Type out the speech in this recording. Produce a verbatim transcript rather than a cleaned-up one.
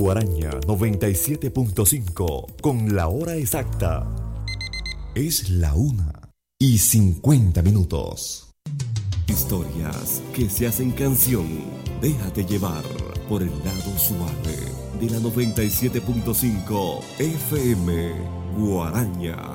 Guaraña noventa y siete punto cinco con la hora exacta. Es la una y cincuenta minutos. Historias que se hacen canción. Déjate llevar por el lado suave de la noventa y siete punto cinco F M Guaraña.